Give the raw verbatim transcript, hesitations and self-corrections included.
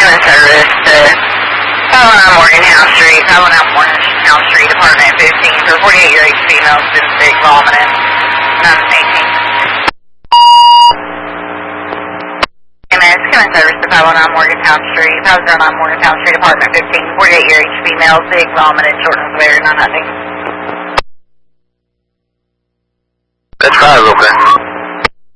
Human service to five oh nine Morgantown Street, five oh nine Morgantown Street, apartment fifteen, for forty-eight year age female, been sick, vomiting, nine eighteen. M S, human service to five oh nine Morgantown Street, five oh nine Morgantown Street, apartment fifteen, forty-eight year age female, sick, vomiting, shortness of air, nine nineteen. That's five, okay.